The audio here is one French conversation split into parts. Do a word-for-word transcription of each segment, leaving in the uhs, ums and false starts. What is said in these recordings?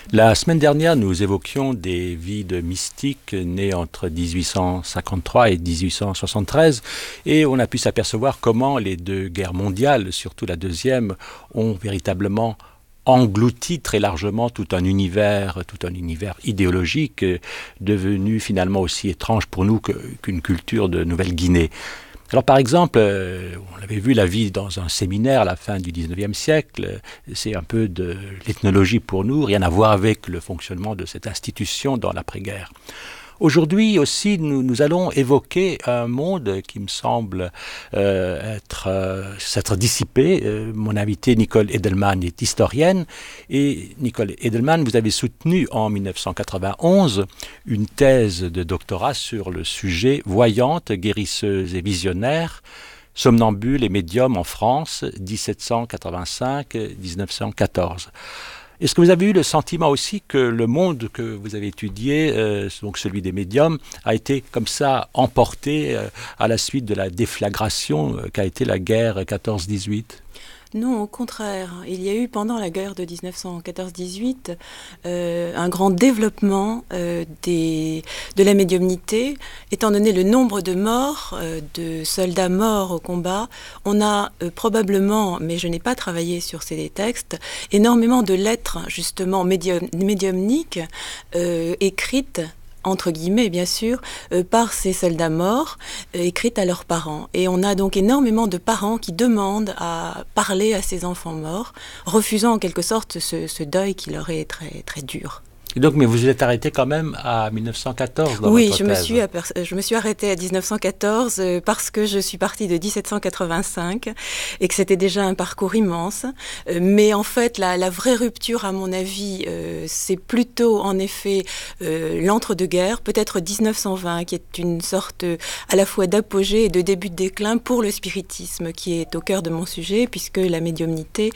La semaine dernière, nous évoquions des vies de mystiques nés entre dix-huit cent cinquante-trois et dix-huit cent soixante-treize et on a pu s'apercevoir comment les deux guerres mondiales, surtout la deuxième, ont véritablement englouti très largement tout un univers, tout un univers idéologique euh, devenu finalement aussi étrange pour nous que, qu'une culture de Nouvelle-Guinée. Alors par exemple, euh, on avait vu la vie dans un séminaire à la fin du dix-neuvième siècle, c'est un peu de l'ethnologie pour nous, rien à voir avec le fonctionnement de cette institution dans l'après-guerre. Aujourd'hui aussi, nous, nous allons évoquer un monde qui me semble euh, être, euh, s'être dissipé. Euh, mon invitée Nicole Edelman est historienne et Nicole Edelman, vous avez soutenu en dix-neuf cent quatre-vingt-onze une thèse de doctorat sur le sujet voyante, guérisseuse et visionnaire, somnambules et médiums en France, dix-sept cent quatre-vingt-cinq à dix-neuf cent quatorze. Est-ce que vous avez eu le sentiment aussi que le monde que vous avez étudié, euh, donc celui des médiums, a été comme ça emporté euh, à la suite de la déflagration euh, qu'a été la guerre quatorze dix-huit ? Non, au contraire. Il y a eu pendant la guerre de dix-neuf cent quatorze dix-huit euh, un grand développement euh, des, de la médiumnité. Étant donné le nombre de morts, euh, de soldats morts au combat, on a euh, probablement, mais je n'ai pas travaillé sur ces textes, énormément de lettres justement médium, médiumniques euh, écrites entre guillemets bien sûr, euh, par ces soldats morts, euh, écrites à leurs parents. Et on a donc énormément de parents qui demandent à parler à ces enfants morts, refusant en quelque sorte ce, ce deuil qui leur est très, très dur. Et donc, mais vous vous êtes arrêté quand même à dix-neuf cent quatorze dans oui, votre je thèse. me suis aper- je me suis arrêtée à dix-neuf cent quatorze euh, parce que je suis partie de dix-sept cent quatre-vingt-cinq et que c'était déjà un parcours immense. Euh, mais en fait, la, la vraie rupture, à mon avis, euh, c'est plutôt en effet euh, l'entre-deux-guerres, peut-être dix-neuf cent vingt, qui est une sorte euh, à la fois d'apogée et de début de déclin pour le spiritisme, qui est au cœur de mon sujet, puisque la médiumnité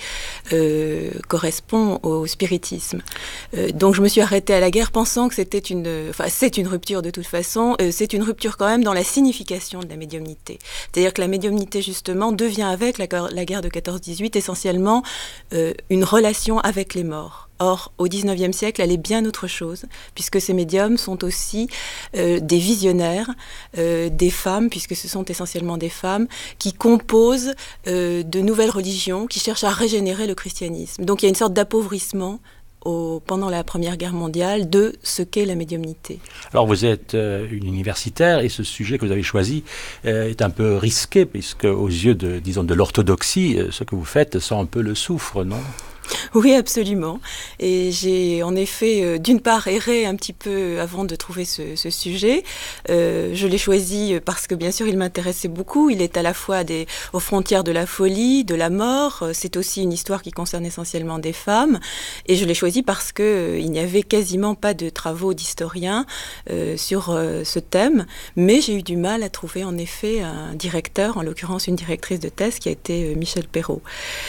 euh, correspond au spiritisme. Euh, donc je me suis arrêtée à la guerre pensant que c'était une, enfin c'est une rupture de toute façon, euh, c'est une rupture quand même dans la signification de la médiumnité. C'est-à-dire que la médiumnité justement devient avec la, la guerre de quatorze dix-huit essentiellement euh, une relation avec les morts. Or, au dix-neuvième siècle, elle est bien autre chose, puisque ces médiums sont aussi euh, des visionnaires, euh, des femmes, puisque ce sont essentiellement des femmes, qui composent euh, de nouvelles religions, qui cherchent à régénérer le christianisme. Donc il y a une sorte d'appauvrissement Au, pendant la Première Guerre mondiale de ce qu'est la médiumnité. Alors vous êtes euh, une universitaire et ce sujet que vous avez choisi euh, est un peu risqué puisque aux yeux de, disons, de l'orthodoxie, euh, ce que vous faites sent un peu le soufre, non ? Oui, absolument. Et j'ai en effet, euh, d'une part, erré un petit peu avant de trouver ce, ce sujet. Euh, je l'ai choisi parce que, bien sûr, il m'intéressait beaucoup. Il est à la fois des, aux frontières de la folie, de la mort. C'est aussi une histoire qui concerne essentiellement des femmes. Et je l'ai choisi parce qu'il euh, n'y avait quasiment pas de travaux d'historiens euh, sur euh, ce thème. Mais j'ai eu du mal à trouver, en effet, un directeur, en l'occurrence une directrice de thèse, qui a été euh, Michel Perrault.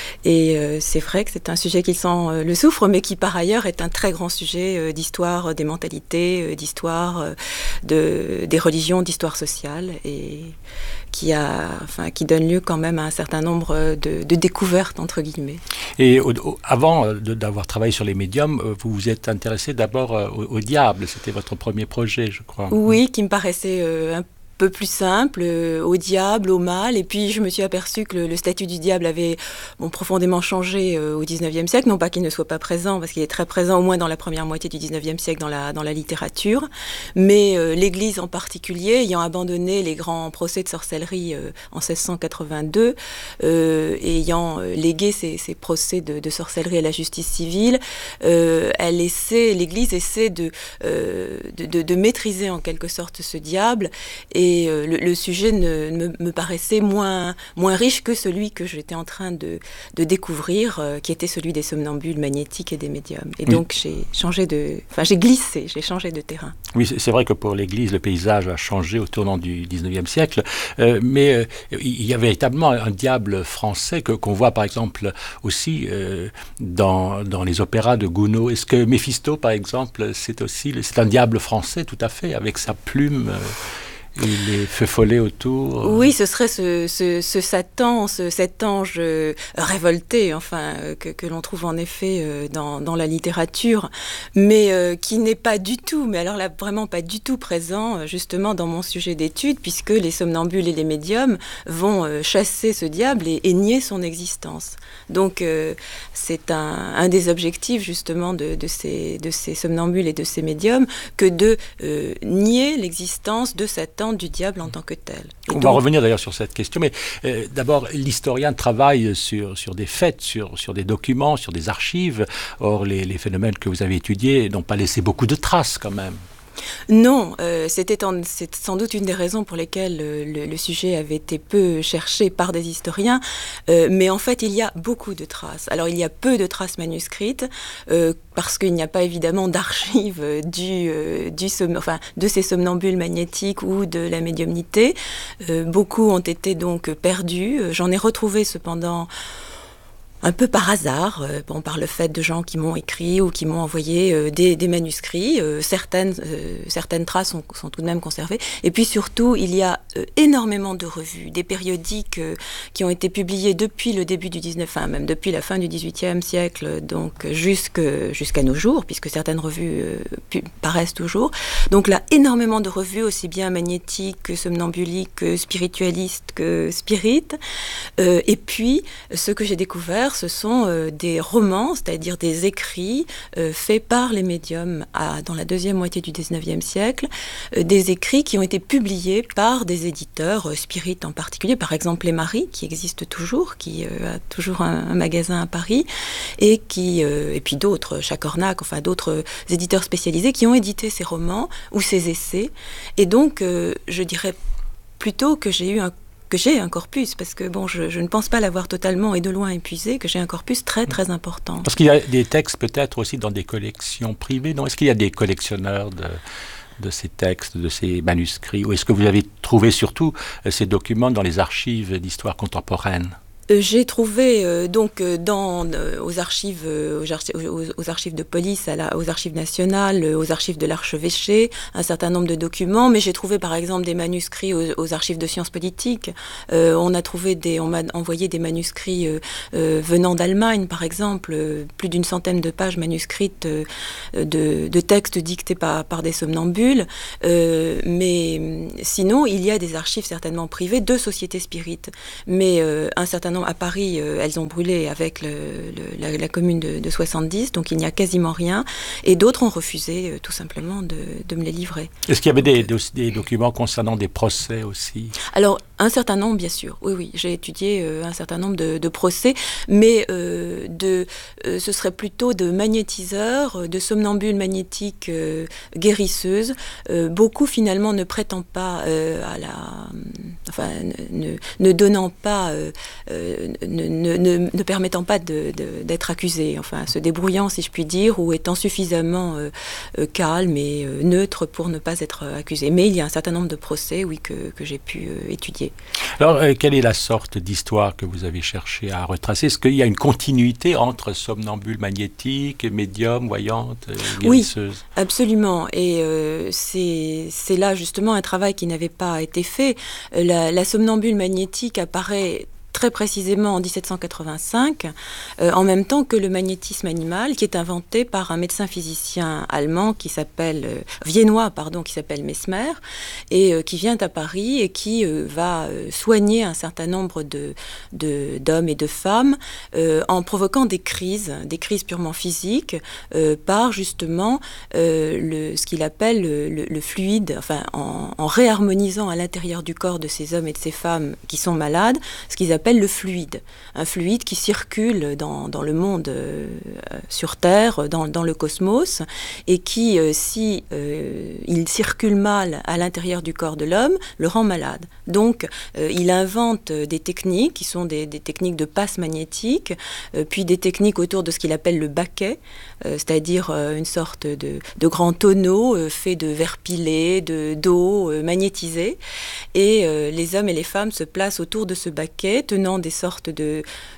Et euh, c'est vrai que c'est un sujet qui sent le soufre, mais qui par ailleurs est un très grand sujet d'histoire des mentalités, d'histoire de, des religions, d'histoire sociale, et qui, a, enfin, qui donne lieu quand même à un certain nombre de, de découvertes, entre guillemets. Et au, au, avant de, d'avoir travaillé sur les médiums, vous vous êtes intéressé d'abord au, au diable, c'était votre premier projet, je crois. Oui, qui me paraissait euh, un peu plus simple, euh, au diable, au mal. Et puis je me suis aperçue que le, le statut du diable avait bon, profondément changé euh, au dix-neuvième siècle. Non pas qu'il ne soit pas présent, parce qu'il est très présent au moins dans la première moitié du dix-neuvième siècle dans la, dans la littérature. Mais euh, l'Église en particulier, ayant abandonné les grands procès de sorcellerie euh, en seize cent quatre-vingt-deux, euh, et ayant euh, légué ces, ces procès de, de sorcellerie à la justice civile, euh, elle essaie, l'Église essaie de, euh, de, de, de maîtriser en quelque sorte ce diable. Et Et euh, le, le sujet ne, me, me paraissait moins, moins riche que celui que j'étais en train de, de découvrir, euh, qui était celui des somnambules magnétiques et des médiums. Et oui. Donc j'ai changé de, enfin j'ai glissé, j'ai changé de terrain. Oui, c'est, c'est vrai que pour l'Église, le paysage a changé au tournant du dix-neuvième siècle, euh, mais euh, il y a véritablement un diable français que, qu'on voit par exemple aussi euh, dans, dans les opéras de Gounod. Est-ce que Méphisto, par exemple, c'est aussi c'est un diable français tout à fait, avec sa plume euh, Et les feux follets autour. Oui, ce serait ce, ce, ce Satan, ce, cet ange euh, révolté, enfin, euh, que, que l'on trouve en effet euh, dans, dans la littérature, mais euh, qui n'est pas du tout, mais alors là, vraiment pas du tout présent, euh, justement, dans mon sujet d'étude, puisque les somnambules et les médiums vont euh, chasser ce diable et, et nier son existence. Donc, euh, c'est un, un des objectifs, justement, de, de, ces, de ces somnambules et de ces médiums, que de euh, nier l'existence de Satan, du diable en tant que tel. Et On donc, va revenir d'ailleurs sur cette question, mais euh, d'abord, l'historien travaille sur, sur des faits, sur, sur des documents, sur des archives. Or, les, les phénomènes que vous avez étudiés n'ont pas laissé beaucoup de traces quand même. Non, euh, c'était en, c'est sans doute une des raisons pour lesquelles euh, le, le sujet avait été peu cherché par des historiens, euh, mais en fait il y a beaucoup de traces. Alors il y a peu de traces manuscrites, euh, parce qu'il n'y a pas évidemment d'archives du, euh, du som- enfin, de ces somnambules magnétiques ou de la médiumnité. Euh, beaucoup ont été donc perdus. J'en ai retrouvé cependant un peu par hasard, euh, bon, par le fait de gens qui m'ont écrit ou qui m'ont envoyé euh, des, des manuscrits. Euh, certaines, euh, certaines traces sont, sont tout de même conservées. Et puis surtout, il y a euh, énormément de revues, des périodiques euh, qui ont été publiés depuis le début du dix-neuvième, enfin même depuis la fin du dix-huitième siècle, donc jusque, jusqu'à nos jours, puisque certaines revues euh, pu- paraissent toujours. Donc là, énormément de revues, aussi bien magnétiques que somnambuliques, que spiritualistes, que spirites. Euh, et puis, ce que j'ai découvert, ce sont euh, des romans, c'est-à-dire des écrits euh, faits par les médiums à, dans la deuxième moitié du dix-neuvième siècle, euh, des écrits qui ont été publiés par des éditeurs euh, spirites en particulier, par exemple Les Maris, qui existe toujours, qui euh, a toujours un, un magasin à Paris, et, qui, euh, et puis d'autres, Chacornac, enfin d'autres euh, éditeurs spécialisés qui ont édité ces romans ou ces essais. Et donc, euh, je dirais plutôt que j'ai eu un que j'ai un corpus, parce que bon, je, je ne pense pas l'avoir totalement et de loin épuisé, que j'ai un corpus très très important. Parce qu'il y a des textes peut-être aussi dans des collections privées, non? Est-ce qu'il y a des collectionneurs de, de ces textes, de ces manuscrits, ou est-ce que vous avez trouvé surtout euh, ces documents dans les archives d'histoire contemporaine? J'ai trouvé euh, donc dans, euh, aux, archives, euh, aux, aux archives de police, à la, aux archives nationales, euh, aux archives de l'archevêché, un certain nombre de documents, mais j'ai trouvé par exemple des manuscrits aux, aux archives de sciences politiques. Euh, on a trouvé des, on m'a envoyé des manuscrits euh, euh, venant d'Allemagne, par exemple, euh, plus d'une centaine de pages manuscrites euh, de, de textes dictés par, par des somnambules. Euh, mais sinon, il y a des archives certainement privées de sociétés spirites, mais euh, un certain nombre à Paris, euh, elles ont brûlé avec le, le, la, la commune de, de soixante-dix, donc il n'y a quasiment rien. Et d'autres ont refusé euh, tout simplement de, de me les livrer. Est-ce qu'il y avait des, des, des documents concernant des procès aussi? Alors, un certain nombre, bien sûr. Oui, oui, j'ai étudié euh, un certain nombre de, de procès, mais euh, de, euh, ce serait plutôt de magnétiseurs, de somnambules magnétiques euh, guérisseuses. Euh, beaucoup, finalement, ne prétendent pas euh, à la... Enfin, ne, ne donnant pas... Euh, Ne, ne, ne, ne permettant pas de, de, d'être accusé, enfin se débrouillant si je puis dire, ou étant suffisamment euh, euh, calme et euh, neutre pour ne pas être accusé. Mais il y a un certain nombre de procès, oui, que, que j'ai pu euh, étudier. Alors, euh, quelle est la sorte d'histoire que vous avez cherché à retracer? Est-ce qu'il y a une continuité entre somnambules magnétiques, médiums, voyantes, euh, guérisseuses? Oui, absolument. Et euh, c'est, c'est là justement un travail qui n'avait pas été fait. La, la somnambule magnétique apparaît très précisément en dix-sept cent quatre-vingt-cinq, euh, en même temps que le magnétisme animal, qui est inventé par un médecin physicien allemand qui s'appelle, euh, viennois, pardon, qui s'appelle Mesmer, et euh, qui vient à Paris et qui euh, va euh, soigner un certain nombre de, de, d'hommes et de femmes euh, en provoquant des crises, des crises purement physiques, euh, par justement euh, le, ce qu'il appelle le, le, le fluide, enfin en, en réharmonisant à l'intérieur du corps de ces hommes et de ces femmes qui sont malades, ce qu'ils appellent le fluide, un fluide qui circule dans, dans le monde euh, sur Terre, dans, dans le cosmos, et qui, euh, si euh, il circule mal à l'intérieur du corps de l'homme, le rend malade. Donc, euh, il invente des techniques qui sont des, des techniques de passe magnétique, euh, puis des techniques autour de ce qu'il appelle le baquet, euh, c'est-à-dire euh, une sorte de, de grand tonneau euh, fait de verre pilé, de, d'eau euh, magnétisée, et euh, les hommes et les femmes se placent autour de ce baquet, tenant des sortes de,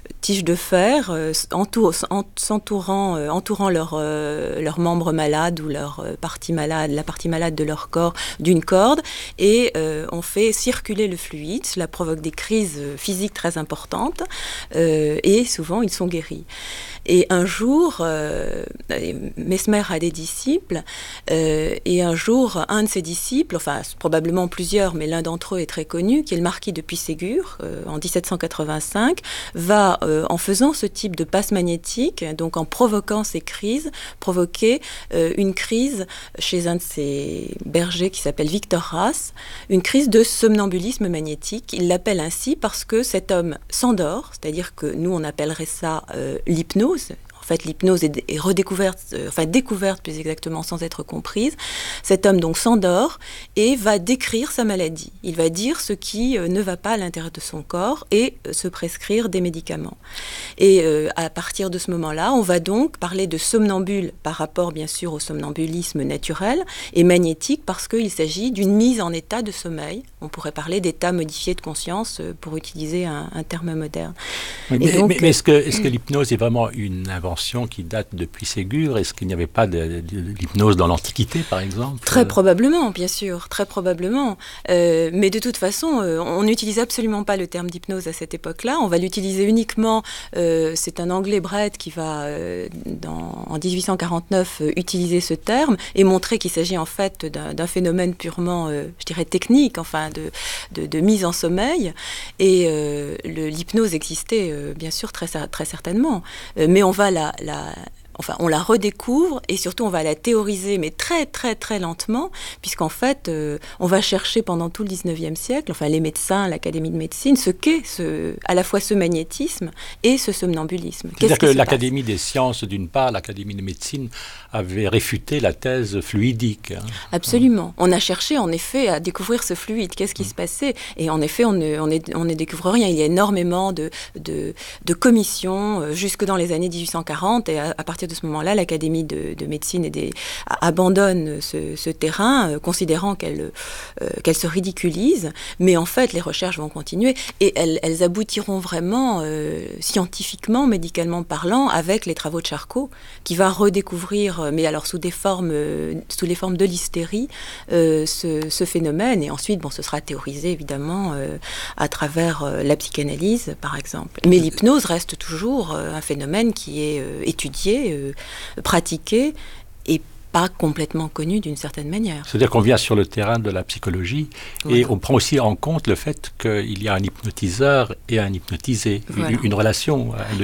tiges de fer, euh, entour, en, s'entourant, euh, entourant leurs euh, leur membres malades ou leur euh, partie malade, la partie malade de leur corps d'une corde, et euh, on fait circuler le fluide. Cela provoque des crises physiques très importantes, euh, et souvent ils sont guéris. Et un jour, euh, Mesmer a des disciples, euh, et un jour, un de ses disciples, enfin probablement plusieurs, mais l'un d'entre eux est très connu, qui est le marquis de Puységur, euh, en dix-sept cent quatre-vingt-cinq, va, euh, en faisant ce type de passe magnétique, donc en provoquant ces crises, provoquer euh, une crise chez un de ses bergers qui s'appelle Victor Ras, une crise de somnambulisme magnétique. Il l'appelle ainsi parce que cet homme s'endort, c'est-à-dire que nous on appellerait ça euh, l'hypnose. En fait, l'hypnose est, est redécouverte, euh, enfin découverte plus exactement, sans être comprise. Cet homme donc s'endort et va décrire sa maladie. Il va dire ce qui euh, ne va pas à l'intérieur de son corps et euh, se prescrire des médicaments. Et euh, à partir de ce moment-là, on va donc parler de somnambule par rapport bien sûr au somnambulisme naturel et magnétique parce qu'il s'agit d'une mise en état de sommeil. On pourrait parler d'état modifié de conscience euh, pour utiliser un, un terme moderne. Oui, mais, donc, mais, mais est-ce que, est-ce que l'hypnose est vraiment une invention qui date depuis Ségur? Est-ce qu'il n'y avait pas de, de, de l'hypnose dans l'Antiquité, par exemple? Très probablement, bien sûr, très probablement. Euh, mais de toute façon, euh, on n'utilise absolument pas le terme d'hypnose à cette époque-là. On va l'utiliser uniquement, euh, c'est un Anglais, Brett, qui va, euh, dans, en dix-huit cent quarante-neuf, euh, utiliser ce terme et montrer qu'il s'agit en fait d'un, d'un phénomène purement, euh, je dirais, technique, enfin, de, de, de mise en sommeil. Et euh, le, l'hypnose existait, euh, bien sûr, très, très certainement. Euh, mais on va la La, la, enfin, on la redécouvre et surtout on va la théoriser, mais très très très lentement, puisqu'en fait euh, on va chercher pendant tout le dix-neuvième siècle, enfin les médecins, l'Académie de médecine, ce qu'est ce, à la fois ce magnétisme et ce somnambulisme. C'est-à-dire que l'Académie des sciences d'une part, l'Académie de médecine avait réfuté la thèse fluidique. Hein. Absolument. On a cherché en effet à découvrir ce fluide, qu'est-ce qui mmh. se passait, et en effet on ne, on est, on ne découvre rien. Il y a énormément de, de, de commissions euh, jusque dans les années dix-huit cent quarante, et à, à partir de ce moment-là, l'Académie de, de médecine et des, abandonne ce, ce terrain, euh, considérant qu'elle, euh, qu'elle se ridiculise. Mais en fait, les recherches vont continuer et elles, elles aboutiront vraiment, euh, scientifiquement, médicalement parlant, avec les travaux de Charcot, qui va redécouvrir, mais alors sous des formes, euh, sous les formes de l'hystérie, euh, ce, ce phénomène. Et ensuite, bon, ce sera théorisé évidemment euh, à travers euh, la psychanalyse, par exemple. Mais l'hypnose reste toujours euh, un phénomène qui est euh, étudié, euh, pratiqué et pas complètement connu d'une certaine manière. C'est-à-dire qu'on vient sur le terrain de la psychologie voilà. Et on prend aussi en compte le fait qu'il y a un hypnotiseur et un hypnotisé, voilà. une, une relation.